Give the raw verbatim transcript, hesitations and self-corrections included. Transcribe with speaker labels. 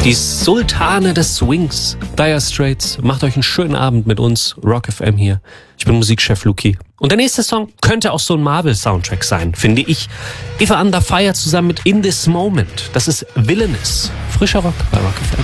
Speaker 1: Die Sultane des Swings. Dire Straits. Macht euch einen schönen Abend mit uns. Rock F M hier. Ich bin Musikchef Luki. Und der nächste Song könnte auch so ein Marvel-Soundtrack sein, finde ich. Eva Under Fire zusammen mit In This Moment. Das ist Villainous. Frischer Rock bei Rock F M.